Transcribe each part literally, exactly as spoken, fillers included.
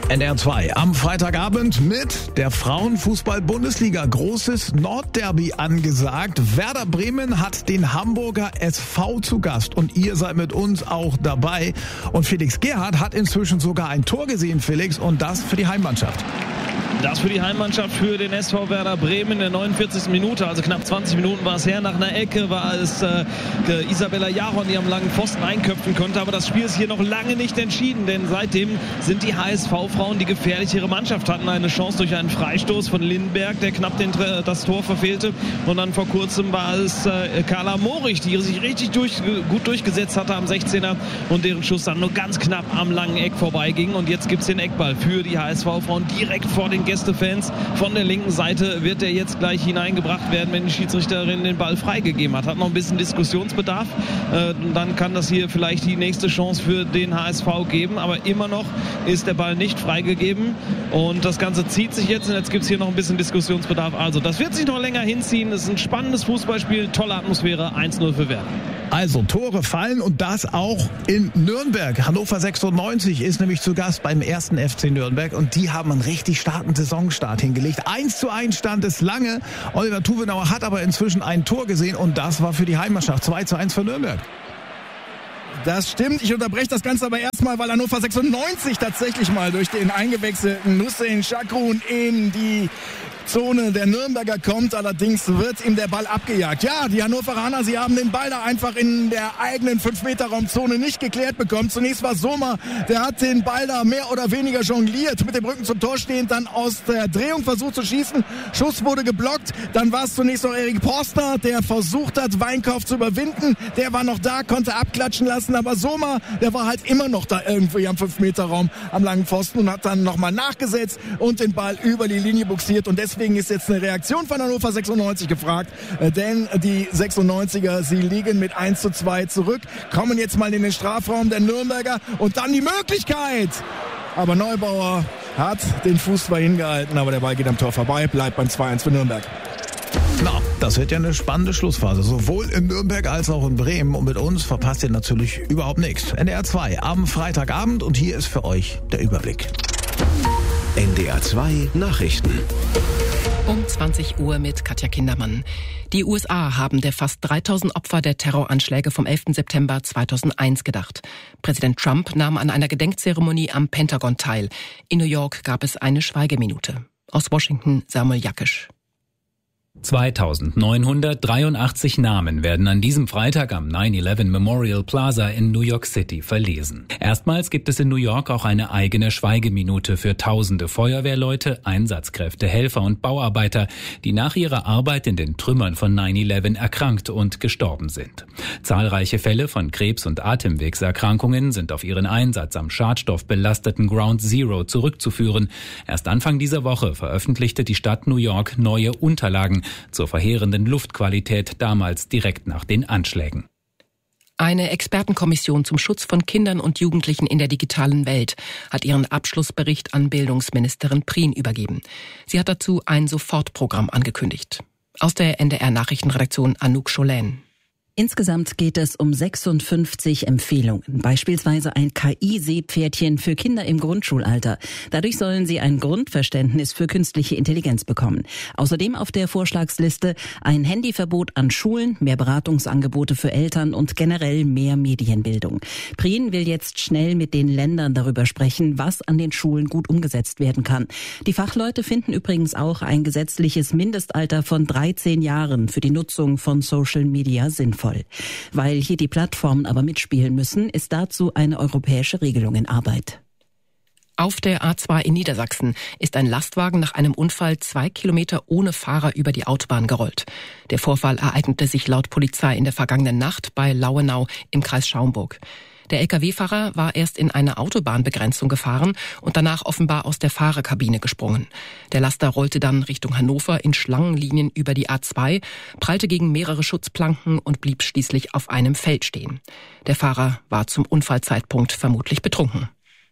N D R zwei am Freitagabend mit der Frauenfußball-Bundesliga. Großes Nordderby angesagt. Werder Bremen hat den Hamburger S V zu Gast und ihr seid mit uns auch dabei. Und Felix Gerhardt hat inzwischen sogar ein Tor gesehen, Felix, und das für die Heimmannschaft. Das für die Heimmannschaft, für den S V Werder Bremen in der neunundvierzigsten Minute, also knapp zwanzig Minuten war es her. Nach einer Ecke war es äh, Isabella Jaron, die am langen Pfosten einköpfen konnte. Aber das Spiel ist hier noch lange nicht entschieden, denn seitdem sind die H S V-Frauen die gefährlichere Mannschaft, hatten eine Chance durch einen Freistoß von Lindenberg, der knapp den, das Tor verfehlte. Und dann vor kurzem war es äh, Carla Morich, die sich richtig durch, gut durchgesetzt hatte am sechzehner und deren Schuss dann nur ganz knapp am langen Eck vorbeiging. Und jetzt gibt es den Eckball für die H S V-Frauen direkt vor den Gästefans. Von der linken Seite wird er jetzt gleich hineingebracht werden, wenn die Schiedsrichterin den Ball freigegeben hat. Hat noch ein bisschen Diskussionsbedarf. Äh, dann kann das hier vielleicht die nächste Chance für den H S V geben. Aber immer noch ist der Ball nicht freigegeben. Und das Ganze zieht sich jetzt. Und jetzt gibt es hier noch ein bisschen Diskussionsbedarf. Also das wird sich noch länger hinziehen. Es ist ein spannendes Fußballspiel. Tolle Atmosphäre. eins null für Werder. Also Tore fallen und das auch in Nürnberg. Hannover sechsundneunzig ist nämlich zu Gast beim ersten F C Nürnberg und die haben einen richtig starken Saisonstart hingelegt. eins zu eins stand es lange. Oliver Tuvenauer hat aber inzwischen ein Tor gesehen und das war für die Heimmannschaft. zwei zu eins für Nürnberg. Das stimmt. Ich unterbreche das Ganze aber erstmal, weil Hannover sechsundneunzig tatsächlich mal durch den eingewechselten Hüseyin Şakrun in die Zone der Nürnberger kommt. Allerdings wird ihm der Ball abgejagt. Ja, die Hannoveraner, sie haben den Ball da einfach in der eigenen fünf Meter Raumzone nicht geklärt bekommen. Zunächst war Sommer, der hat den Ball da mehr oder weniger jongliert, mit dem Rücken zum Tor stehend, dann aus der Drehung versucht zu schießen. Schuss wurde geblockt. Dann war es zunächst noch Erik Postner, der versucht hat, Weinkauf zu überwinden. Der war noch da, konnte abklatschen lassen. Aber Sommer, der war halt immer noch da irgendwie am fünf Meter Raum am langen Pfosten und hat dann nochmal nachgesetzt und den Ball über die Linie buxiert. Und deswegen ist jetzt eine Reaktion von Hannover sechsundneunzig gefragt, denn die sechsundneunziger, sie liegen mit eins zu zwei zurück, kommen jetzt mal in den Strafraum der Nürnberger und dann die Möglichkeit. Aber Neubauer hat den Fuß zwar hingehalten, aber der Ball geht am Tor vorbei, bleibt beim zwei eins für Nürnberg. Na, das wird ja eine spannende Schlussphase, sowohl in Nürnberg als auch in Bremen. Und mit uns verpasst ihr natürlich überhaupt nichts. N D R zwei am Freitagabend und hier ist für euch der Überblick. N D R zwei Nachrichten. Um zwanzig Uhr mit Katja Kindermann. Die U S A haben der fast dreitausend Opfer der Terroranschläge vom elften September zweitausendeins gedacht. Präsident Trump nahm an einer Gedenkzeremonie am Pentagon teil. In New York gab es eine Schweigeminute. Aus Washington Samuel Jakisch. zweitausendneunhundertdreiundachtzig Namen werden an diesem Freitag am nine eleven Memorial Plaza in New York City verlesen. Erstmals gibt es in New York auch eine eigene Schweigeminute für tausende Feuerwehrleute, Einsatzkräfte, Helfer und Bauarbeiter, die nach ihrer Arbeit in den Trümmern von nine eleven erkrankt und gestorben sind. Zahlreiche Fälle von Krebs- und Atemwegserkrankungen sind auf ihren Einsatz am schadstoffbelasteten Ground Zero zurückzuführen. Erst Anfang dieser Woche veröffentlichte die Stadt New York neue Unterlagen zur verheerenden Luftqualität damals direkt nach den Anschlägen. Eine Expertenkommission zum Schutz von Kindern und Jugendlichen in der digitalen Welt hat ihren Abschlussbericht an Bildungsministerin Prien übergeben. Sie hat dazu ein Sofortprogramm angekündigt. Aus der N D R-Nachrichtenredaktion Anouk Scholän. Insgesamt geht es um sechsundfünfzig Empfehlungen, beispielsweise ein K I-Seepferdchen für Kinder im Grundschulalter. Dadurch sollen sie ein Grundverständnis für künstliche Intelligenz bekommen. Außerdem auf der Vorschlagsliste ein Handyverbot an Schulen, mehr Beratungsangebote für Eltern und generell mehr Medienbildung. Prien will jetzt schnell mit den Ländern darüber sprechen, was an den Schulen gut umgesetzt werden kann. Die Fachleute finden übrigens auch ein gesetzliches Mindestalter von dreizehn Jahren für die Nutzung von Social Media sinnvoll. Weil hier die Plattformen aber mitspielen müssen, ist dazu eine europäische Regelung in Arbeit. Auf der A zwei in Niedersachsen ist ein Lastwagen nach einem Unfall zwei Kilometer ohne Fahrer über die Autobahn gerollt. Der Vorfall ereignete sich laut Polizei in der vergangenen Nacht bei Lauenau im Kreis Schaumburg. Der L K W-Fahrer war erst in eine Autobahnbegrenzung gefahren und danach offenbar aus der Fahrerkabine gesprungen. Der Laster rollte dann Richtung Hannover in Schlangenlinien über die A zwei, prallte gegen mehrere Schutzplanken und blieb schließlich auf einem Feld stehen. Der Fahrer war zum Unfallzeitpunkt vermutlich betrunken.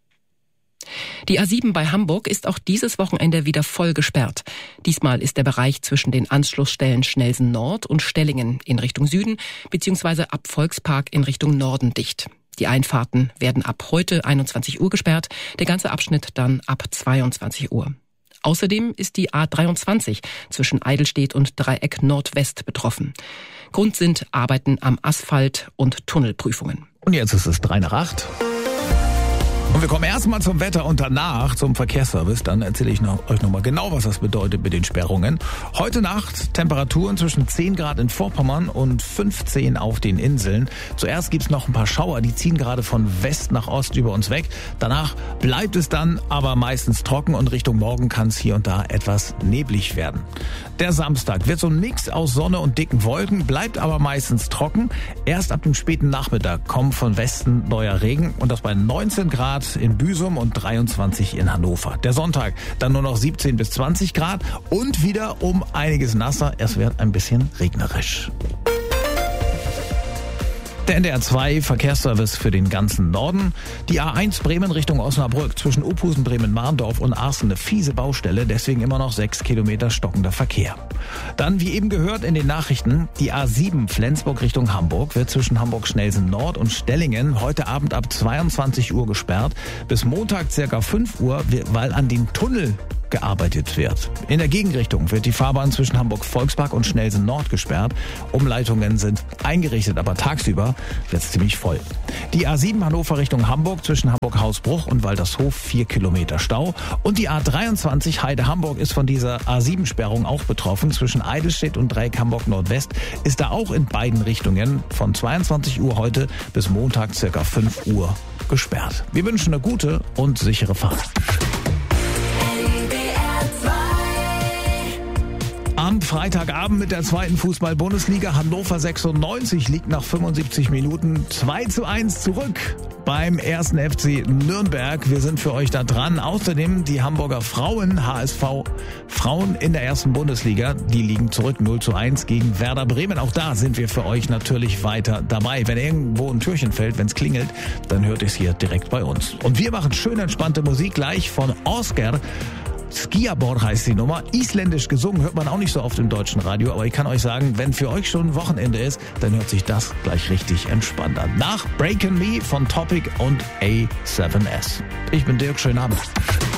Die A sieben bei Hamburg ist auch dieses Wochenende wieder voll gesperrt. Diesmal ist der Bereich zwischen den Anschlussstellen Schnelsen Nord und Stellingen in Richtung Süden bzw. ab Volkspark in Richtung Norden dicht. Die Einfahrten werden ab heute einundzwanzig Uhr gesperrt, der ganze Abschnitt dann ab zweiundzwanzig Uhr. Außerdem ist die A dreiundzwanzig zwischen Eidelstedt und Dreieck Nordwest betroffen. Grund sind Arbeiten am Asphalt und Tunnelprüfungen. Und jetzt ist es drei nach acht. Und wir kommen erstmal zum Wetter und danach zum Verkehrsservice. Dann erzähle ich noch, euch nochmal genau, was das bedeutet mit den Sperrungen. Heute Nacht Temperaturen zwischen zehn Grad in Vorpommern und fünfzehn auf den Inseln. Zuerst gibt's noch ein paar Schauer, die ziehen gerade von West nach Ost über uns weg. Danach bleibt es dann aber meistens trocken und Richtung Morgen kann es hier und da etwas neblig werden. Der Samstag wird so ein Mix aus Sonne und dicken Wolken, bleibt aber meistens trocken. Erst ab dem späten Nachmittag kommt von Westen neuer Regen und das bei neunzehn Grad in Büsum und dreiundzwanzig in Hannover. Der Sonntag dann nur noch siebzehn bis zwanzig Grad und wieder um einiges nasser. Es wird ein bisschen regnerisch. Der N D R zwei Verkehrsservice für den ganzen Norden. Die A eins Bremen Richtung Osnabrück zwischen Opusen, Bremen-Marndorf und Aarsten eine fiese Baustelle, deswegen immer noch sechs Kilometer stockender Verkehr. Dann, wie eben gehört in den Nachrichten, die A sieben Flensburg Richtung Hamburg wird zwischen Hamburg-Schnelsen Nord und Stellingen heute Abend ab zweiundzwanzig Uhr gesperrt. Bis Montag circa fünf Uhr, weil an den Tunnel gearbeitet wird. In der Gegenrichtung wird die Fahrbahn zwischen Hamburg-Volkspark und Schnelsen Nord gesperrt. Umleitungen sind eingerichtet, aber tagsüber wird es ziemlich voll. Die A sieben Hannover Richtung Hamburg zwischen Hamburg-Hausbruch und Waltershof vier Kilometer Stau. Und die A dreiundzwanzig Heide-Hamburg ist von dieser A sieben Sperrung auch betroffen. Zwischen Eidelstedt und Dreieck Hamburg Nordwest ist da auch in beiden Richtungen von zweiundzwanzig Uhr heute bis Montag circa fünf Uhr gesperrt. Wir wünschen eine gute und sichere Fahrt. Am Freitagabend mit der zweiten Fußball-Bundesliga. Hannover sechsundneunzig liegt nach fünfundsiebzig Minuten zwei zu eins zurück beim ersten F C Nürnberg. Wir sind für euch da dran. Außerdem die Hamburger Frauen, H S V Frauen in der ersten Bundesliga, die liegen zurück null zu eins gegen Werder Bremen. Auch da sind wir für euch natürlich weiter dabei. Wenn irgendwo ein Türchen fällt, wenn es klingelt, dann hört ihr es hier direkt bei uns. Und wir machen schön entspannte Musik gleich von Oscar. Skiaboard heißt die Nummer. Isländisch gesungen, hört man auch nicht so oft im deutschen Radio. Aber ich kann euch sagen, wenn für euch schon Wochenende ist, dann hört sich das gleich richtig entspannt an. Nach Breakin' Me von Topic und A seven S. Ich bin Dirk, schönen Abend.